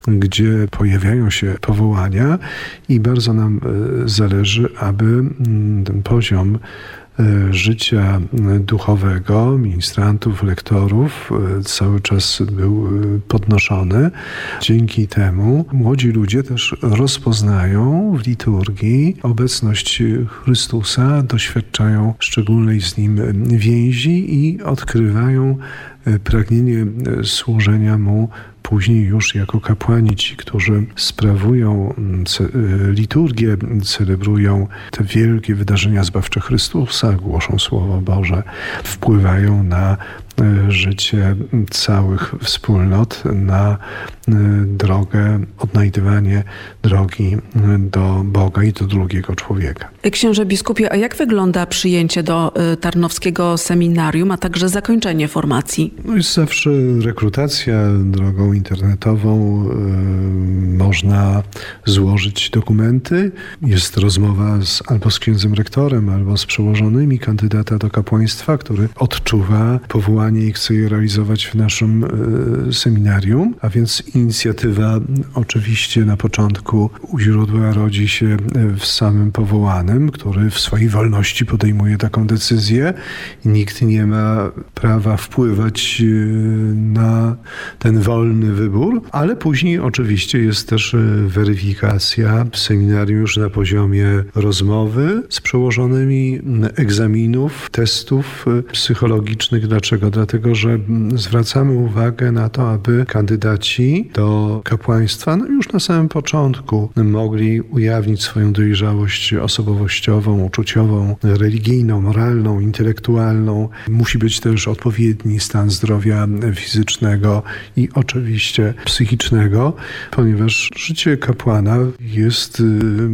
gdzie pojawiają się powołania i bardzo nam zależy, aby ten poziom życia duchowego, ministrantów, lektorów cały czas był podnoszony. Dzięki temu młodzi ludzie też rozpoznają w liturgii obecność Chrystusa, doświadczają szczególnej z Nim więzi i odkrywają pragnienie służenia Mu później już jako kapłani, ci, którzy sprawują liturgię, celebrują te wielkie wydarzenia zbawcze Chrystusa, głoszą Słowo Boże, wpływają na życie całych wspólnot, na drogę, odnajdywanie drogi do Boga i do drugiego człowieka. Księże biskupie, a jak wygląda przyjęcie do Tarnowskiego Seminarium, a także zakończenie formacji? Jest zawsze rekrutacja drogą internetową. Można złożyć dokumenty. Jest rozmowa albo z księdzem rektorem, albo z przełożonymi kandydata do kapłaństwa, który odczuwa powołanie i chce je realizować w naszym seminarium. A więc inicjatywa oczywiście na początku u źródła rodzi się w samym powołanym, który w swojej wolności podejmuje taką decyzję i nikt nie ma prawa wpływać na ten wolny wybór, ale później oczywiście jest też weryfikacja w seminarium już na poziomie rozmowy z przełożonymi, egzaminów, testów psychologicznych. Dlaczego? Dlatego, że zwracamy uwagę na to, aby kandydaci do kapłaństwa już na samym początku mogli ujawnić swoją dojrzałość osobowościową, uczuciową, religijną, moralną, intelektualną. Musi być też odpowiedni stan zdrowia fizycznego i oczywiście psychicznego, ponieważ życie kapłana jest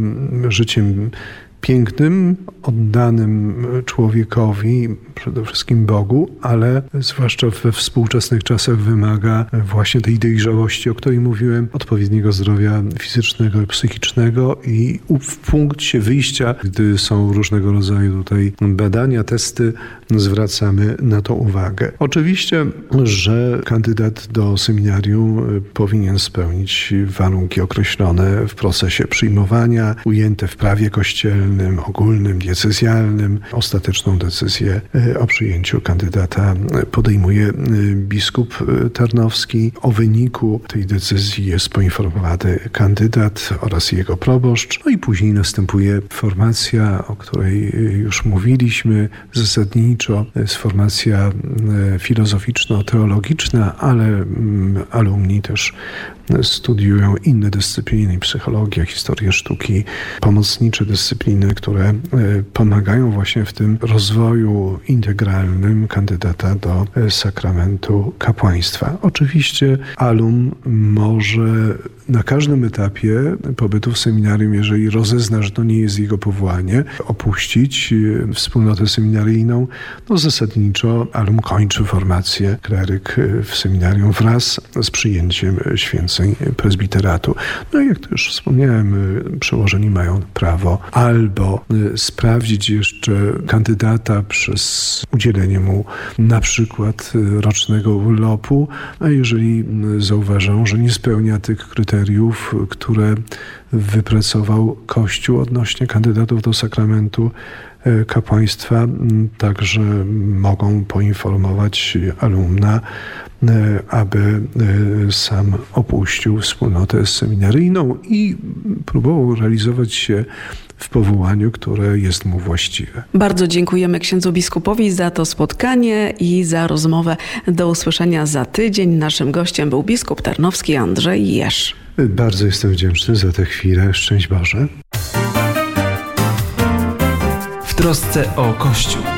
życiem pięknym, oddanym człowiekowi, przede wszystkim Bogu, ale zwłaszcza we współczesnych czasach wymaga właśnie tej dojrzałości, o której mówiłem, odpowiedniego zdrowia fizycznego i psychicznego i w punkcie wyjścia, gdy są różnego rodzaju tutaj badania, testy, zwracamy na to uwagę. Oczywiście, że kandydat do seminarium powinien spełnić warunki określone w procesie przyjmowania, ujęte w prawie kościelnym, ogólnym, diecezjalnym. Ostateczną decyzję o przyjęciu kandydata podejmuje biskup tarnowski. O wyniku tej decyzji jest poinformowany kandydat oraz jego proboszcz. No i później następuje formacja, o której już mówiliśmy. Zasadniczo jest formacja filozoficzno-teologiczna, ale alumni też studiują inne dyscypliny, psychologia, historię sztuki, pomocnicze dyscypliny, które pomagają właśnie w tym rozwoju integralnym kandydata do sakramentu kapłaństwa. Oczywiście alum może na każdym etapie pobytu w seminarium, jeżeli rozezna, że to nie jest jego powołanie, opuścić wspólnotę seminaryjną. No zasadniczo alum kończy formację kleryk w seminarium wraz z przyjęciem święceń prezbiteratu. No i jak to już wspomniałem, przełożeni mają prawo albo sprawdzić jeszcze kandydata przez udzielenie mu na przykład rocznego urlopu, a jeżeli zauważą, że nie spełnia tych kryteriów, które wypracował Kościół odnośnie kandydatów do sakramentu kapłaństwa, także mogą poinformować alumna, aby sam opuścił wspólnotę seminaryjną i próbował realizować się w powołaniu, które jest mu właściwe. Bardzo dziękujemy księdzu biskupowi za to spotkanie i za rozmowę. Do usłyszenia za tydzień. Naszym gościem był biskup tarnowski Andrzej Jeż. Bardzo jestem wdzięczny za tę chwilę. Szczęść Boże. W trosce o Kościół.